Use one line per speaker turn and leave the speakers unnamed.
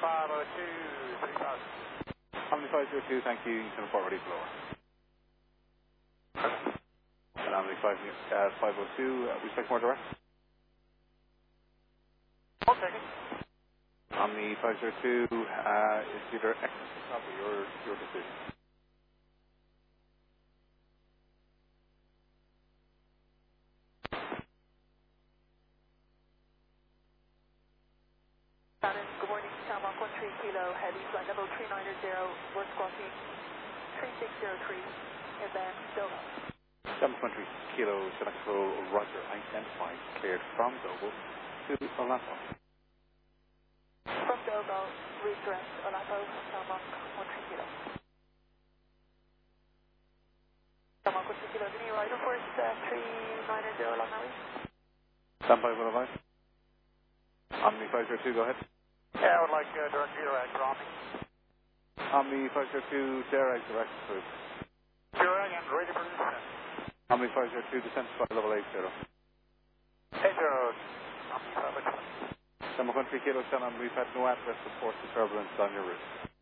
502, 3000.
Omni 502, thank you. You can report ready for lower. And Omni 502, we expect more direct.
One second.
Omni 502, it's either X or your decision.
Good morning, Salmon 13 Kilo, heavy flight level 390, work crossing 3603, advance Dover.
720 Kilo, Mexico, Roger, identified, cleared from Dover to Orlando.
From Dover, redirect Orlando, Salmon 13 Kilo. Salmon 13 Kilo, give me a rider for 390 along highway.
Standby, will advise. Omni 502, go ahead.
Yeah, I would like direct VRAG for Omni.
Omni 502, direct, please.
VRAG and ready for descent.
Omni 502, descent to level 80.
80, Omni 502.
720 Kilo, Shannon, we've had no address support for turbulence on your route.